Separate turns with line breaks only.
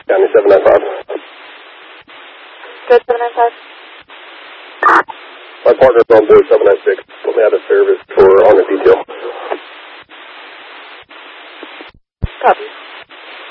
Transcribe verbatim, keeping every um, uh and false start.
County seven nine five.
Good, seven nine five.
My partner's on board seven nine six. Put me out of service for on a detail.
Copy.